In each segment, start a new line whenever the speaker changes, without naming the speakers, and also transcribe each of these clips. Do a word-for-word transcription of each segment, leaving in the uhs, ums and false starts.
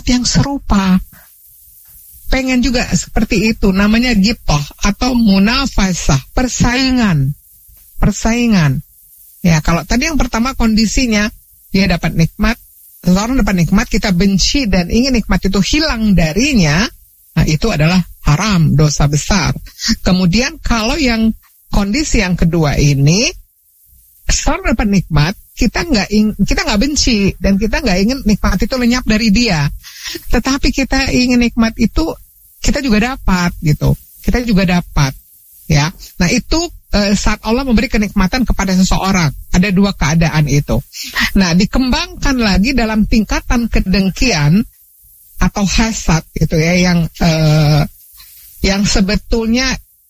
nikmat yang serupa. Pengen juga seperti itu, namanya ghibthah atau munafasah, persaingan. Persaingan. Ya, kalau tadi yang pertama kondisinya dia dapat nikmat, seseorang dapat nikmat, kita benci dan ingin nikmat itu hilang darinya, nah itu adalah haram, dosa besar. Kemudian kalau yang kondisi yang kedua ini, seseorang dapat nikmat, kita nggak ing, kita nggak benci dan kita nggak ingin nikmat itu lenyap dari dia, tetapi kita ingin nikmat itu kita juga dapat gitu, kita juga dapat, ya. Nah itu e, saat Allah memberi kenikmatan kepada seseorang, ada dua keadaan itu. Nah dikembangkan lagi dalam tingkatan kedengkian atau hasad gitu ya, yang e, yang sebetulnya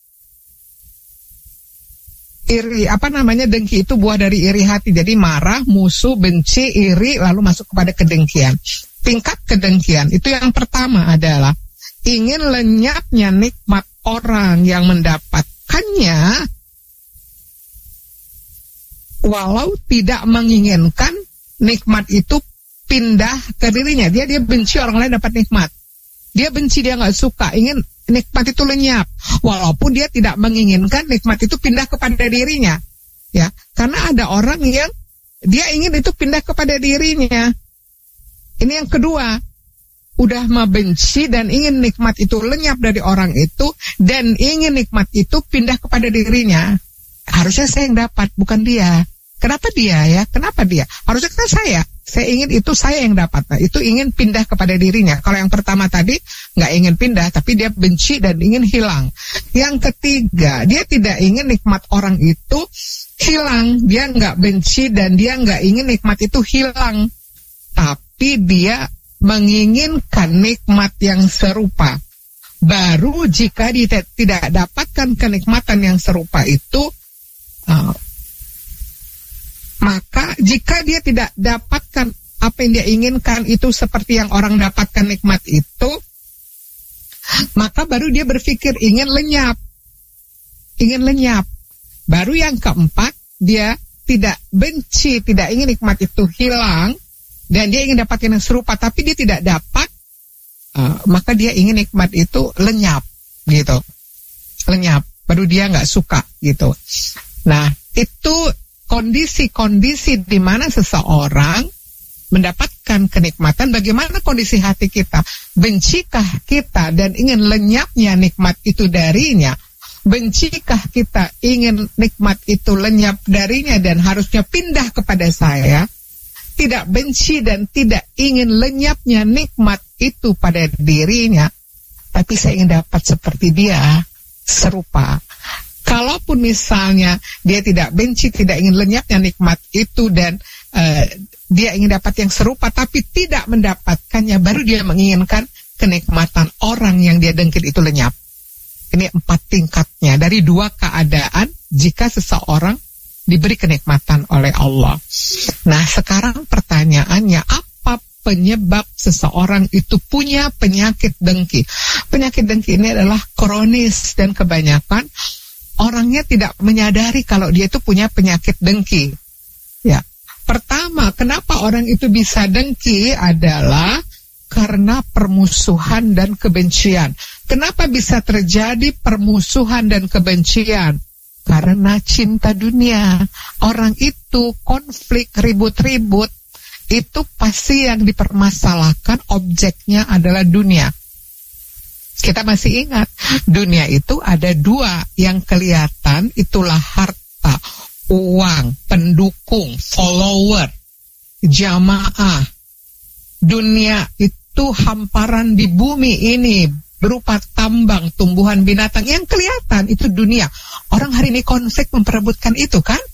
iri, apa namanya, dengki itu buah dari iri hati. Jadi marah, musuh, benci, iri, lalu masuk kepada kedengkian. Tingkat kedengkian itu yang pertama adalah ingin lenyapnya nikmat orang yang mendapatkannya, walau tidak menginginkan nikmat itu pindah ke dirinya. Dia dia benci orang lain dapat nikmat. Dia benci, dia nggak suka, ingin nikmat itu lenyap, walaupun dia tidak menginginkan nikmat itu pindah kepada dirinya, ya. Karena ada orang yang dia ingin itu pindah kepada dirinya. Ini yang kedua, udah membenci dan ingin nikmat itu lenyap dari orang itu dan ingin nikmat itu pindah kepada dirinya. Harusnya saya yang dapat, bukan dia. Kenapa dia ya? Kenapa dia? Harusnya kan saya. Saya ingin itu saya yang dapat. Nah, itu ingin pindah kepada dirinya. Kalau yang pertama tadi nggak ingin pindah, tapi dia benci dan ingin hilang. Yang ketiga, dia tidak ingin nikmat orang itu hilang. Dia nggak benci dan dia nggak ingin nikmat itu hilang. Tapi dia menginginkan nikmat yang serupa. Baru jika dia tidak dapatkan kenikmatan yang serupa itu, uh, maka jika dia tidak dapatkan apa yang dia inginkan itu seperti yang orang dapatkan nikmat itu, maka baru dia berpikir ingin lenyap. Ingin lenyap. Baru yang keempat, dia tidak benci, tidak ingin nikmat itu hilang, dan dia ingin dapatkan yang serupa, tapi dia tidak dapat, uh, maka dia ingin nikmat itu lenyap, gitu. Lenyap. Baru dia nggak suka, gitu. Nah, itu kondisi-kondisi di mana seseorang mendapatkan kenikmatan. Bagaimana kondisi hati kita? Bencikah kita dan ingin lenyapnya nikmat itu darinya? Bencikah kita ingin nikmat itu lenyap darinya dan harusnya pindah kepada saya? Tidak benci dan tidak ingin lenyapnya nikmat itu pada dirinya, tapi saya ingin dapat seperti dia, serupa. Kalaupun misalnya dia tidak benci, tidak ingin lenyapnya nikmat itu dan uh, dia ingin dapat yang serupa tapi tidak mendapatkannya, baru dia menginginkan kenikmatan orang yang dia dengki itu lenyap. Ini empat tingkatnya dari dua keadaan jika seseorang diberi kenikmatan oleh Allah. Nah, sekarang pertanyaannya, apa penyebab seseorang itu punya penyakit dengki? Penyakit dengki ini adalah kronis dan kebanyakan orangnya tidak menyadari kalau dia itu punya penyakit dengki. Ya, pertama, kenapa orang itu bisa dengki adalah karena permusuhan dan kebencian. Kenapa bisa terjadi permusuhan dan kebencian? Karena cinta dunia. Orang itu konflik, ribut-ribut, itu pasti yang dipermasalahkan objeknya adalah dunia. Kita masih ingat, dunia itu ada dua yang kelihatan, itulah harta, uang, pendukung, follower, jamaah. Dunia itu hamparan di bumi ini, berupa tambang, tumbuhan, binatang. Yang kelihatan itu dunia. Orang hari ini konflik memperebutkan itu kan?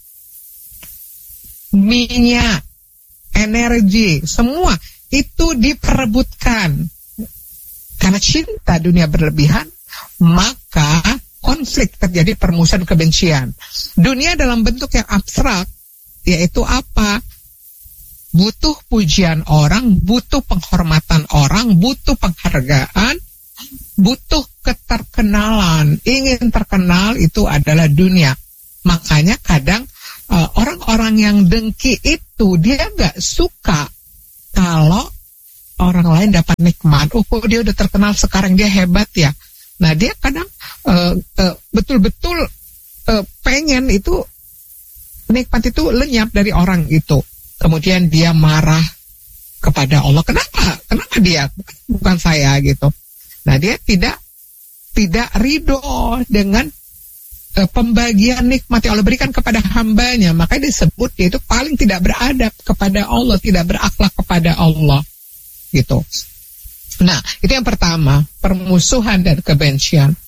Minyak, energi, semua itu diperebutkan. Karena cinta dunia berlebihan, maka konflik terjadi, permusuhan, kebencian. Dunia dalam bentuk yang abstrak, yaitu apa? Butuh pujian orang, butuh penghormatan orang, butuh penghargaan, butuh keterkenalan. Ingin terkenal itu adalah dunia. Makanya kadang uh, orang-orang yang dengki itu dia nggak suka kalau orang lain dapat nikmat, oh kok dia udah terkenal sekarang, dia hebat ya. Nah dia kadang uh, uh, betul-betul uh, pengen itu nikmat itu lenyap dari orang itu. Kemudian dia marah kepada Allah. Kenapa? Kenapa dia? Bukan saya gitu. Nah dia tidak tidak ridho dengan uh, pembagian nikmat yang Allah berikan kepada hambanya. Makanya disebut dia itu paling tidak beradab kepada Allah, tidak berakhlak kepada Allah gitu. Nah itu yang pertama, permusuhan dan kebencian.